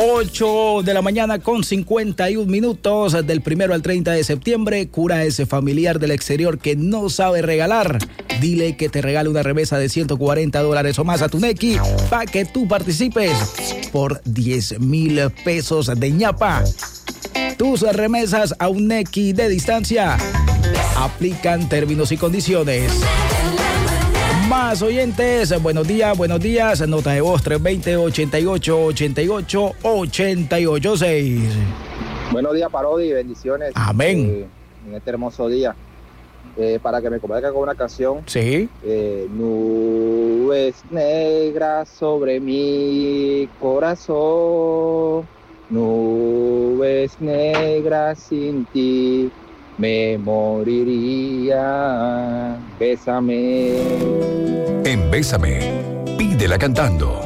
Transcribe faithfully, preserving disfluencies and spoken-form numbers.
ocho de la mañana con cincuenta y un minutos, del primero al treinta de septiembre. Cura a ese familiar del exterior que no sabe regalar. Dile que te regale una remesa de ciento cuarenta dólares o más a tu Nequi para que tú participes por diez mil pesos de ñapa. Tus remesas a un Nequi de distancia aplican términos y condiciones. Más oyentes, buenos días, buenos días. Nota de voz tres dos cero, ochenta y ocho, ochenta y ocho, ochenta y ocho seis. Buenos días, Parodi, bendiciones. Amén. Eh, en este hermoso día. Eh, para que me complazca con una canción. Sí. Eh, nubes negras sobre mi corazón. Nubes negras sin ti. Me moriría. Bésame. En Bésame, pídela cantando.